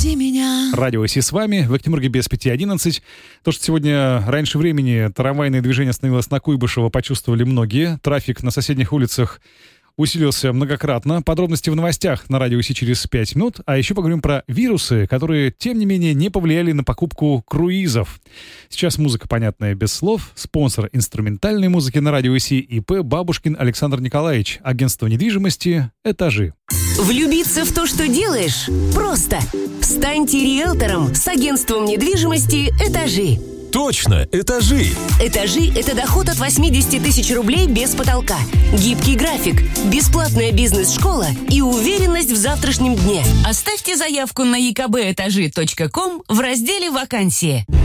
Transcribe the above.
Прости меня. Радио ИС с вами, в Екатеринбурге без 5:11. То, что сегодня раньше времени трамвайное движение остановилось на Куйбышева, почувствовали многие. Трафик на соседних улицах усилился многократно. Подробности в новостях на Радио ИС через 5 минут. А еще поговорим про вирусы, которые, тем не менее, не повлияли на покупку круизов. Сейчас музыка, понятная, без слов. Спонсор инструментальной музыки на Радио ИС ИП Бабушкин Александр Николаевич. Агентство недвижимости «Этажи». Влюбиться в то, что делаешь, просто. Станьте риэлтором с агентством недвижимости «Этажи». Точно, «Этажи». «Этажи» — это доход от 80 тысяч рублей без потолка, гибкий график, бесплатная бизнес-школа и уверенность в завтрашнем дне. Оставьте заявку на ekbetaji.com в разделе «Вакансии».